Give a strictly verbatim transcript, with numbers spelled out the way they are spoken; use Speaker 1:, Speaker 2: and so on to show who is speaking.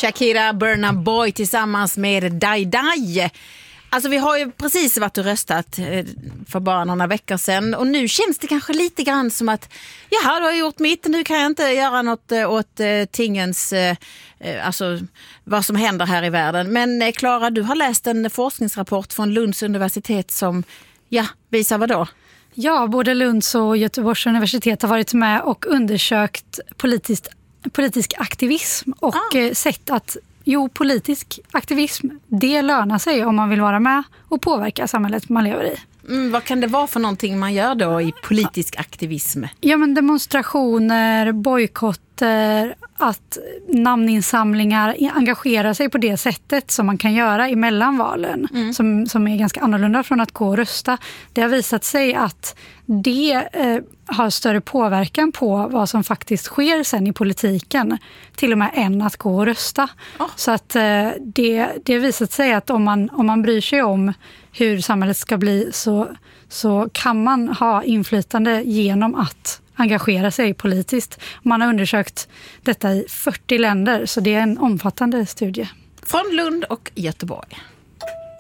Speaker 1: Shakira, Burna Boy tillsammans med Dai Dai. Alltså vi har ju precis varit och röstat för bara några veckor sedan. Och nu känns det kanske lite grann som att jaha, du har gjort mitt. Nu kan jag inte göra något åt tingens, alltså vad som händer här i världen. Men Klara, du har läst en forskningsrapport från Lunds universitet som ja, visar vad då?
Speaker 2: Ja, både Lunds och Göteborgs universitet har varit med och undersökt politiskt, politisk aktivism och ah. sett att jo, politisk aktivism, det lönar sig om man vill vara med och påverka samhället man lever i.
Speaker 1: Mm, vad kan det vara för någonting man gör då i politisk aktivism?
Speaker 2: Ja, men demonstrationer, bojkotter, att namninsamlingar engagerar sig på det sättet som man kan göra i mellanvalen, mm. som, som är ganska annorlunda från att gå och rösta. Det har visat sig att det eh, har större påverkan på vad som faktiskt sker sen i politiken, till och med än att gå och rösta. Oh. Så att eh, det, det har visat sig att om man, om man bryr sig om hur samhället ska bli så, så kan man ha inflytande genom att engagera sig politiskt. Man har undersökt detta i fyrtio länder, så det är en omfattande studie.
Speaker 1: Från Lund och Göteborg.